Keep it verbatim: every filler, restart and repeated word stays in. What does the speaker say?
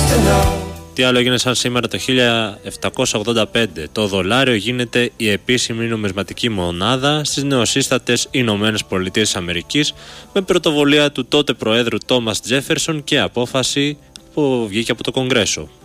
Τι άλλο έγινε σαν σήμερα το χίλια επτακόσια ογδόντα πέντε? Το δολάριο γίνεται η επίσημη νομισματική μονάδα στις νεοσύστατες Ηνωμένες Πολιτείες Αμερικής με πρωτοβουλία του τότε Προέδρου Τόμας Τζέφερσον και απόφαση που βγήκε από το Κογκρέσο.